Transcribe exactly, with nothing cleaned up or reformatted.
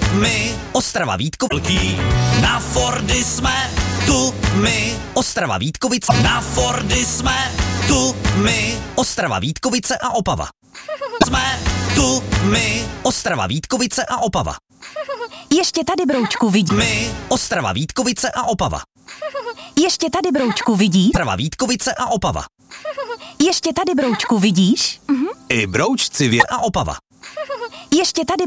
my, Ostrava Vítkovice, na Fordy jsme, tu my, Ostrava Vítkovice, na Fordy jsme, tu my, Ostrava Vítkovice a Opava. Jsme tu my, Ostrava Vítkovice a Opava. Ještě tady, broučku, vidí. My, Ostrava Vítkovice a Opava. Ještě tady, broučku, vidí. Ostrava Vítkovice a Opava. Ještě tady, broučku, vidíš? Mhm. I broučci vě a Opava. Ještě tady.